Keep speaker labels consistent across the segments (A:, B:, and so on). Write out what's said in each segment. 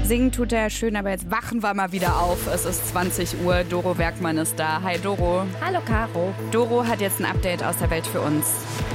A: Singen tut er schön, aber jetzt wachen wir mal wieder auf. Es ist 20 Uhr, Doro Werkmann ist da. Hi Doro.
B: Hallo Caro.
A: Doro hat jetzt ein Update aus der Welt für uns.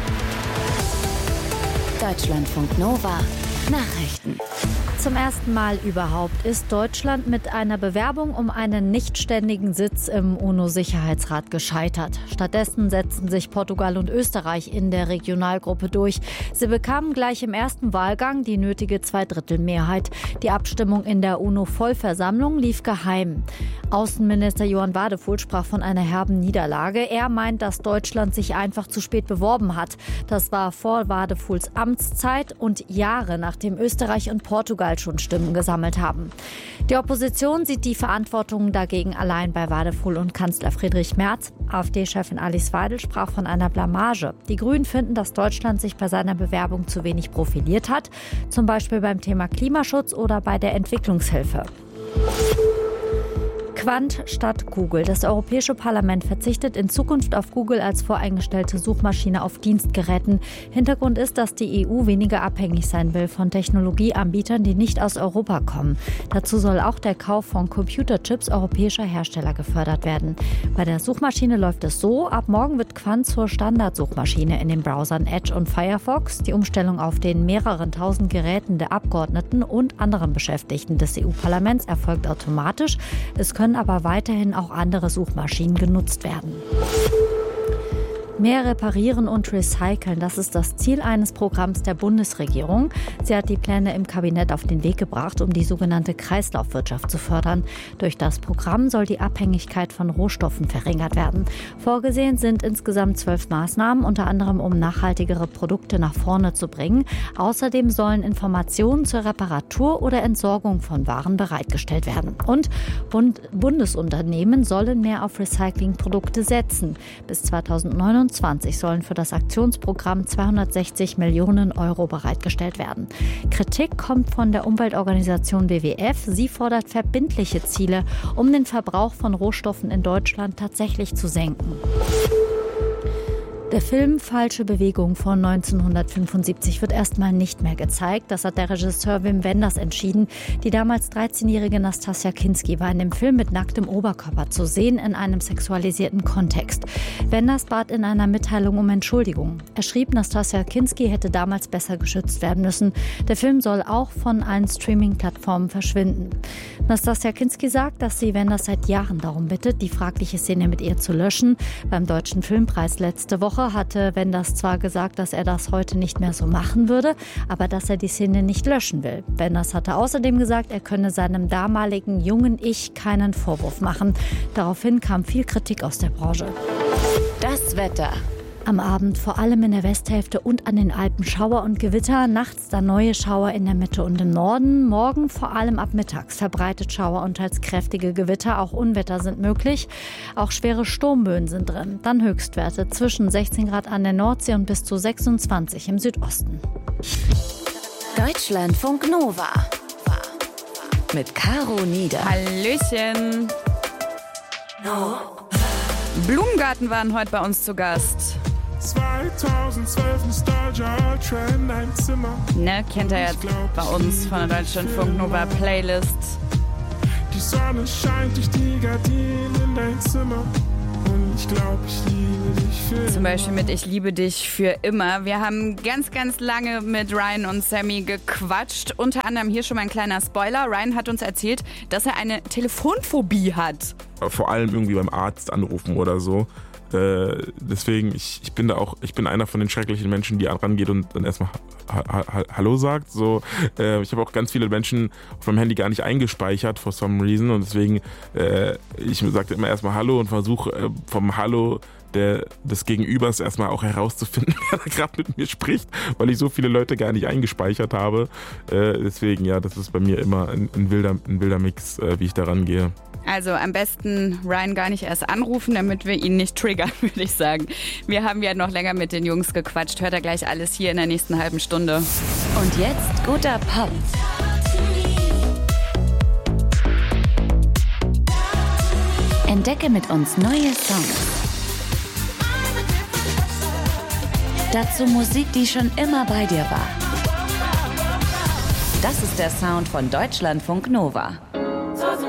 C: Deutschlandfunk Nova Nachrichten.
B: Zum ersten Mal überhaupt ist Deutschland mit einer Bewerbung um einen nichtständigen Sitz im UNO-Sicherheitsrat gescheitert. Stattdessen setzten sich Portugal und Österreich in der Regionalgruppe durch. Sie bekamen gleich im ersten Wahlgang die nötige Zweidrittelmehrheit. Die Abstimmung in der UNO-Vollversammlung lief geheim. Außenminister Johann Wadephul sprach von einer herben Niederlage. Er meint, dass Deutschland sich einfach zu spät beworben hat. Das war vor Wadephuls Amtszeit und Jahre nachdem Österreich und Portugal schon Stimmen gesammelt haben. Die Opposition sieht die Verantwortung dagegen allein bei Wadephul und Kanzler Friedrich Merz. AfD-Chefin Alice Weidel sprach von einer Blamage. Die Grünen finden, dass Deutschland sich bei seiner Bewerbung zu wenig profiliert hat, zum Beispiel beim Thema Klimaschutz oder bei der Entwicklungshilfe. Quant statt Google. Das Europäische Parlament verzichtet in Zukunft auf Google als voreingestellte Suchmaschine auf Dienstgeräten. Hintergrund ist, dass die EU weniger abhängig sein will von Technologieanbietern, die nicht aus Europa kommen. Dazu soll auch der Kauf von Computerchips europäischer Hersteller gefördert werden. Bei der Suchmaschine läuft es so: Ab morgen wird Quant zur Standardsuchmaschine in den Browsern Edge und Firefox. Die Umstellung auf den mehreren tausend Geräten der Abgeordneten und anderen Beschäftigten des EU-Parlaments erfolgt automatisch. Es können aber weiterhin auch andere Suchmaschinen genutzt werden. Mehr reparieren und recyceln, das ist das Ziel eines Programms der Bundesregierung. Sie hat die Pläne im Kabinett auf den Weg gebracht, um die sogenannte Kreislaufwirtschaft zu fördern. Durch das Programm soll die Abhängigkeit von Rohstoffen verringert werden. Vorgesehen sind insgesamt 12 Maßnahmen, unter anderem um nachhaltigere Produkte nach vorne zu bringen. Außerdem sollen Informationen zur Reparatur oder Entsorgung von Waren bereitgestellt werden. Und Bundesunternehmen sollen mehr auf Recyclingprodukte setzen. Bis 2029 sollen für das Aktionsprogramm 260 Millionen Euro bereitgestellt werden. Kritik kommt von der Umweltorganisation WWF. Sie fordert verbindliche Ziele, um den Verbrauch von Rohstoffen in Deutschland tatsächlich zu senken. Der Film Falsche Bewegung von 1975 wird erstmal nicht mehr gezeigt. Das hat der Regisseur Wim Wenders entschieden. Die damals 13-jährige Nastassja Kinski war in dem Film mit nacktem Oberkörper zu sehen in einem sexualisierten Kontext. Wenders bat in einer Mitteilung um Entschuldigung. Er schrieb, Nastassja Kinski hätte damals besser geschützt werden müssen. Der Film soll auch von allen Streaming-Plattformen verschwinden. Nastassja Kinski sagt, dass sie Wenders seit Jahren darum bittet, die fragliche Szene mit ihr zu löschen. Beim Deutschen Filmpreis letzte Woche hatte Wenders zwar gesagt, dass er das heute nicht mehr so machen würde, aber dass er die Szene nicht löschen will. Wenders hatte außerdem gesagt, er könne seinem damaligen jungen Ich keinen Vorwurf machen. Daraufhin kam viel Kritik aus der Branche.
C: Das Wetter.
B: Am Abend vor allem in der Westhälfte und an den Alpen Schauer und Gewitter. Nachts dann neue Schauer in der Mitte und im Norden. Morgen vor allem ab mittags verbreitet Schauer und teils kräftige Gewitter. Auch Unwetter sind möglich. Auch schwere Sturmböen sind drin. Dann Höchstwerte zwischen 16 Grad an der Nordsee und bis zu 26 im Südosten.
C: Deutschlandfunk Nova. Mit Caro Nieder.
A: Hallöchen. Blumengarten waren heute bei uns zu Gast.
D: 2012 Nostalgia Trend, ein Zimmer.
A: Ne, kennt ihr jetzt bei uns von der Deutschlandfunk Nova Playlist.
D: Die Sonne scheint durch die Gardinen in dein Zimmer. Und ich glaube, ich liebe dich für immer.
A: Zum Beispiel mit Ich liebe dich für immer. Wir haben ganz, ganz lange mit Ryan und Sammy gequatscht. Unter anderem hier schon mal ein kleiner Spoiler. Ryan hat uns erzählt, dass er eine Telefonphobie hat.
D: Vor allem irgendwie beim Arzt anrufen oder so. Deswegen, ich bin einer von den schrecklichen Menschen, die rangeht und dann erstmal Hallo sagt. So, ich habe auch ganz viele Menschen auf meinem Handy gar nicht eingespeichert for some reason und deswegen, ich sage immer erstmal Hallo und versuche vom Hallo des Gegenübers erstmal auch herauszufinden, wer da gerade mit mir spricht, weil ich so viele Leute gar nicht eingespeichert habe. Deswegen, ja, das ist bei mir immer ein wilder Mix, wie ich da rangehe.
A: Also am besten Ryan gar nicht erst anrufen, damit wir ihn nicht triggern, würde ich sagen. Wir haben ja noch länger mit den Jungs gequatscht. Hört ihr gleich alles hier in der nächsten halben Stunde.
C: Und jetzt guter Pop. Entdecke mit uns neue Songs. Dazu Musik, die schon immer bei dir war. Das ist der Sound von Deutschlandfunk Nova.